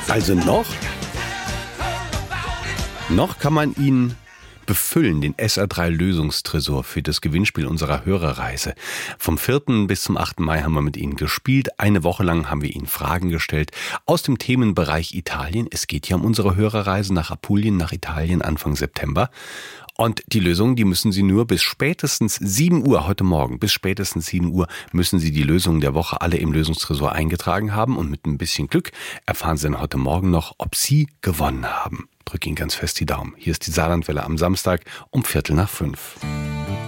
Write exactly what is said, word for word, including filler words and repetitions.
Also noch? Noch kann man ihn befüllen, den S R drei Lösungstresor für das Gewinnspiel unserer Hörerreise. Vom vierten bis zum achten Mai haben wir mit Ihnen gespielt. Eine Woche lang haben wir Ihnen Fragen gestellt aus dem Themenbereich Italien. Es geht ja um unsere Hörerreise nach Apulien, nach Italien Anfang September. Und die Lösungen, die müssen Sie nur bis spätestens sieben Uhr heute Morgen, bis spätestens sieben Uhr müssen Sie die Lösungen der Woche alle im Lösungstresor eingetragen haben. Und mit ein bisschen Glück erfahren Sie dann heute Morgen noch, ob Sie gewonnen haben. Drück Ihnen ganz fest die Daumen. Hier ist die Saarlandwelle am Samstag um Viertel nach fünf.